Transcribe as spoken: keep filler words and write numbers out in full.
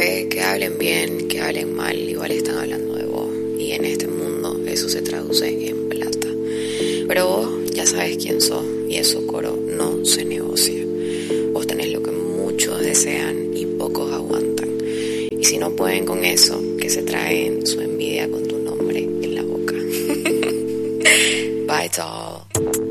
que, que hablen bien, que hablen mal, igual están hablando de vos. Y en este mundo eso se traduce en plata. Pero vos ya sabes quién sos y eso, coro, no se negocia. Vos tenés lo que muchos desean y pocos aguantan. Y si no pueden con eso, que se traen su envidia con tu nombre en la boca. Bye, y'all.